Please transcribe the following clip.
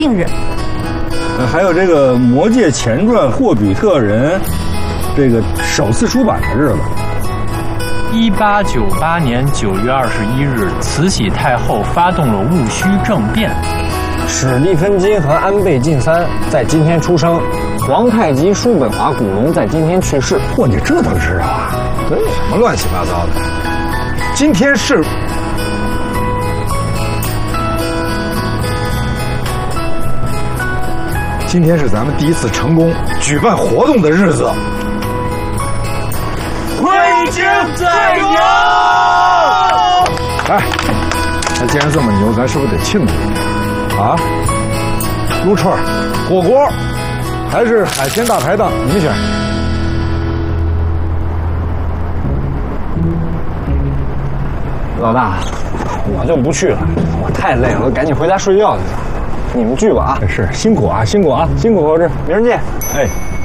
病日。 还有这个《魔戒前传》霍比特人这个首次出版的日子。 1898年9月21日，慈禧太后发动了戊戌政变。 史蒂芬金和安倍晋三在今天出生，皇太极叔本华古龙在今天去世。 嚯，你这都知道啊？ 对，什么乱七八糟的？今天是咱们第一次成功举办活动的日子。 挥金在牛！ 哎，那既然这么牛，咱是不是得庆祝一下啊？撸串、火锅，还是海鲜大排档？你们选。 老大，我就不去了，我太累了，我赶紧回家睡觉去。你们聚吧啊！ 是辛苦啊，辛苦啊，辛苦合志， 明儿见。 哎。